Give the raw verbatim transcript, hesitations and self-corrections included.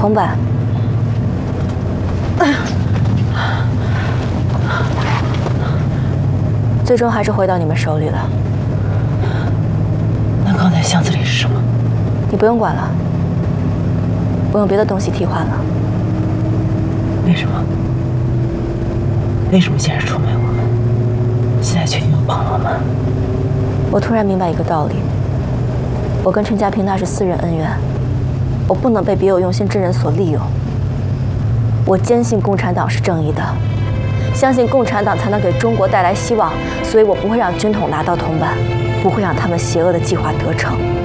铜板。最终还是回到你们手里了。 那刚才箱子里是什么？ 你不用管了，我用别的东西替换了。 为什么？为什么先是出卖我们，现在却拥抱我们？ 我突然明白一个道理：我跟陈家平那是私人恩怨，我不能被别有用心之人所利用。我坚信共产党是正义的。 相信共产党才能给中国带来希望，所以我不会让军统拿到铜板，不会让他们邪恶的计划得逞。